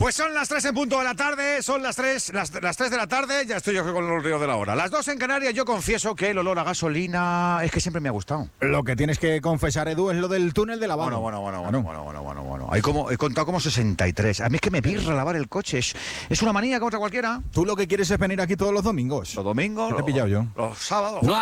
Pues son las 3 en punto de la tarde, son las 3 de la tarde, ya estoy yo con el río de la hora. Las 2 en Canarias. Yo confieso que el olor a gasolina es que siempre me ha gustado. Lo que tienes que confesar, Edu, es lo del túnel de lavado. Bueno. He contado como 63. A mí es que me pirra lavar el coche. Es una manía como otra cualquiera. Tú lo que quieres es venir aquí todos los domingos. Los domingos. ¿Qué te he pillado yo? Los sábados. No